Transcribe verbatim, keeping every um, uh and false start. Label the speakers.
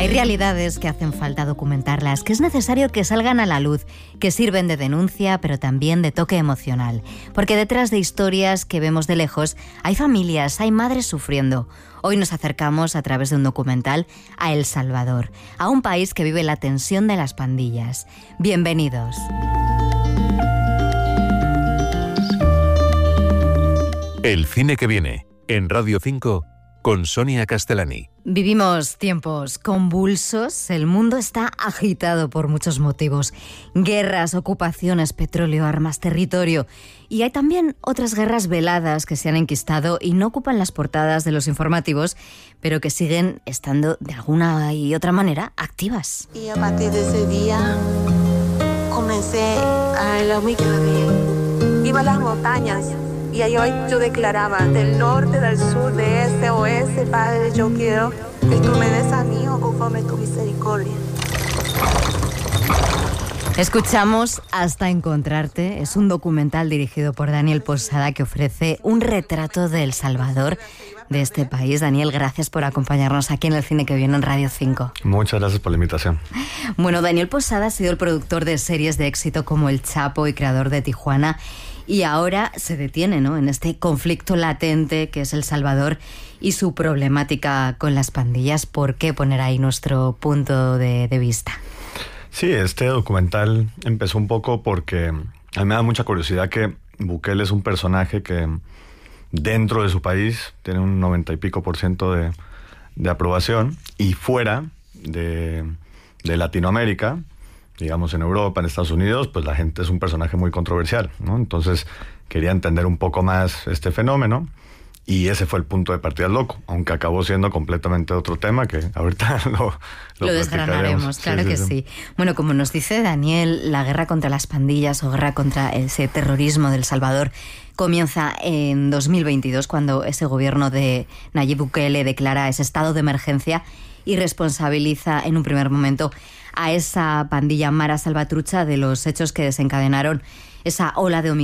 Speaker 1: Hay realidades que hacen falta documentarlas, que es necesario que salgan a la luz, que sirven de denuncia, pero también de toque emocional. Porque detrás de historias que vemos de lejos, hay familias, hay madres sufriendo. Hoy nos acercamos a través de un documental a El Salvador, a un país que vive la tensión de las pandillas. Bienvenidos.
Speaker 2: El cine que viene, en Radio cinco, con Sonia Castellani.
Speaker 1: Vivimos tiempos convulsos, el mundo está agitado por muchos motivos. Guerras, ocupaciones, petróleo, armas, territorio. Y hay también otras guerras veladas que se han enquistado y no ocupan las portadas de los informativos, pero que siguen estando de alguna y otra manera activas.
Speaker 3: Y a partir de ese día comencé a la migración. Iba a las montañas. Y ahí hoy yo declaraba, del norte, del sur, de este, oeste, Padre, yo quiero que tú me des a mi hijo conforme tu misericordia.
Speaker 1: Escuchamos Hasta encontrarte. Es un documental dirigido por Daniel Posada que ofrece un retrato de El Salvador, de este país. Daniel, gracias por acompañarnos aquí en El Cine que Viene en Radio cinco.
Speaker 4: Muchas gracias por la invitación.
Speaker 1: Bueno, Daniel Posada ha sido el productor de series de éxito como El Chapo y creador de Tijuana, y ahora se detiene, ¿no?, en este conflicto latente que es El Salvador y su problemática con las pandillas. ¿Por qué poner ahí nuestro punto de, de vista?
Speaker 4: Sí, este documental empezó un poco porque a mí me da mucha curiosidad que Bukele es un personaje que dentro de su país tiene un noventa y pico por ciento de, de aprobación, y fuera de, de Latinoamérica, digamos en Europa, en Estados Unidos, pues la gente es un personaje muy controversial, ¿no? Entonces quería entender un poco más este fenómeno, y ese fue el punto de partida loco, aunque acabó siendo completamente otro tema que ahorita lo Lo,
Speaker 1: lo desgranaremos, claro sí, sí, que sí. sí. Bueno, como nos dice Daniel, la guerra contra las pandillas o guerra contra ese terrorismo de El Salvador comienza en dos mil veintidós, cuando ese gobierno de Nayib Bukele declara ese estado de emergencia y responsabiliza en un primer momento a esa pandilla Mara Salvatrucha de los hechos que desencadenaron esa ola de homicidios